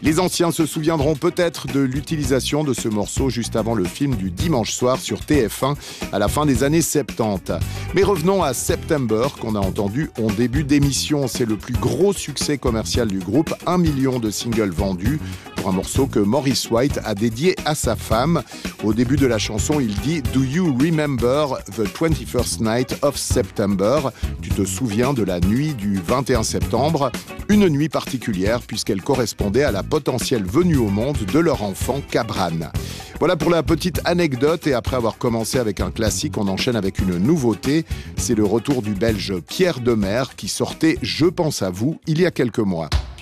Les anciens se souviendront peut-être de l'utilisation de ce morceau juste avant le film du dimanche soir sur TF1 à la fin des années 70. Mais revenons à September qu'on a entendu en début d'émission. C'est le plus gros succès commercial du groupe, 1 million de singles vendus pour un morceau que Maurice White a dédié à sa femme. Au début de la chanson, il dit « Do you remember the 21st night of September ?» Tu te souviens de la nuit du 21 septembre, une nuit particulière puisqu'elle correspondait à la potentielle venue au monde de leur enfant Cabran. Voilà pour la petite anecdote, et après avoir commencé avec un classique, on enchaîne avec une nouveauté. C'est le retour du Belge Pierre Demers qui sortait « Je pense à vous » il y a quelques mois.